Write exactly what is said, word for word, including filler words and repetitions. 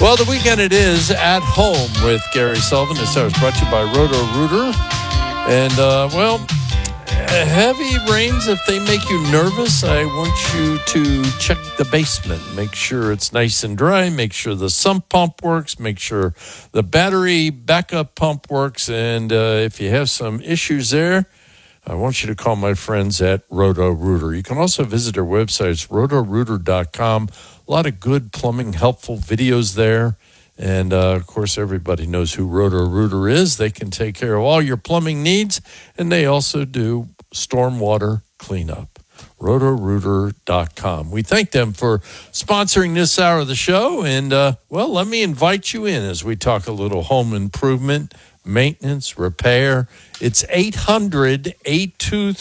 Well, the weekend it is at home with Gary Sullivan. This hour is brought to you by Roto-Rooter. And, uh, well, heavy rains, if they make you nervous, I want you to check the basement. Make sure it's nice and dry. Make sure the sump pump works. Make sure the battery backup pump works. And uh, if you have some issues there, I want you to call my friends at Roto-Rooter. You can also visit their website. It's roto rooter dot com. A lot of good plumbing, helpful videos there. And, uh, of course, everybody knows who Roto-Rooter is. They can take care of all your plumbing needs, and they also do stormwater cleanup. roto rooter dot com. We thank them for sponsoring this hour of the show. And, uh, well, let me invite you in as we talk a little home improvement, maintenance, repair. It's eight hundred, eight two